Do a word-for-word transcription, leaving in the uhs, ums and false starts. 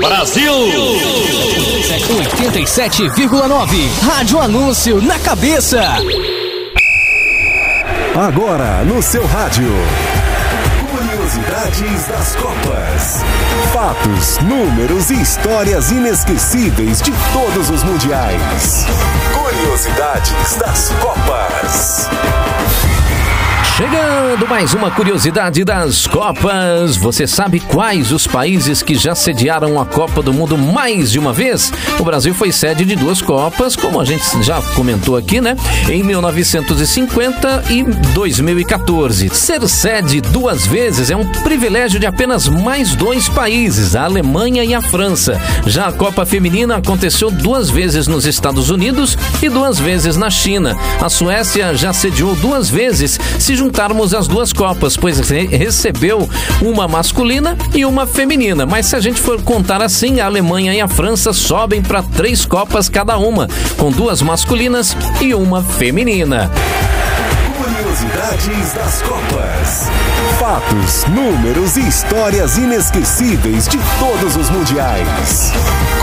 Brasil! oitenta e sete vírgula nove. Rádio Anúncio na cabeça. Agora no seu rádio. Curiosidades das Copas. Fatos, números e histórias inesquecíveis de todos os mundiais. Curiosidades das Copas. Chegando mais uma curiosidade das Copas. Você sabe quais os países que já sediaram a Copa do Mundo mais de uma vez? O Brasil foi sede de duas Copas, como a gente já comentou aqui, né? Em mil novecentos e cinquenta e dois mil e quatorze. Ser sede duas vezes é um privilégio de apenas mais dois países, a Alemanha e a França. Já a Copa Feminina aconteceu duas vezes nos Estados Unidos e duas vezes na China. A Suécia já sediou duas vezes, se juntarmos as duas Copas, pois recebeu uma masculina e uma feminina. Mas se a gente for contar assim, a Alemanha e a França sobem para três Copas cada uma, com duas masculinas e uma feminina. Curiosidades das Copas. Fatos, números e histórias inesquecíveis de todos os mundiais.